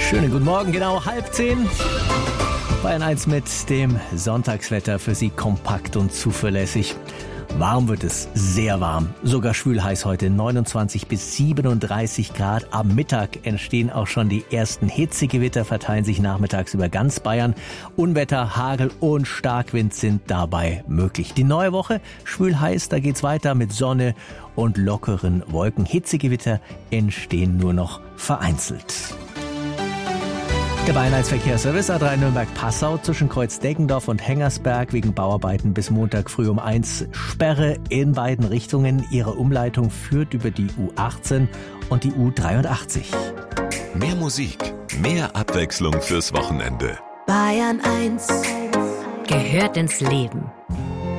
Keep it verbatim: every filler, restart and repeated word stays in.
Schönen guten Morgen, genau halb zehn. Bayern eins mit dem Sonntagswetter für Sie kompakt und zuverlässig. Warm wird es, sehr warm, sogar schwül-heiß heute, neunundzwanzig bis siebenunddreißig Grad. Am Mittag entstehen auch schon die ersten Hitzegewitter, verteilen sich nachmittags über ganz Bayern. Unwetter, Hagel und Starkwind sind dabei möglich. Die neue Woche, schwül-heiß, da geht's weiter mit Sonne und lockeren Wolken. Hitzegewitter entstehen nur noch vereinzelt. Der Bayern eins Verkehrsservice A drei Nürnberg-Passau zwischen Kreuz-Deggendorf und Hengersberg wegen Bauarbeiten bis Montag früh um eins. Sperre in beiden Richtungen. Ihre Umleitung führt über die U achtzehn und die U dreiundachtzig. Mehr Musik, mehr Abwechslung fürs Wochenende. Bayern eins gehört ins Leben.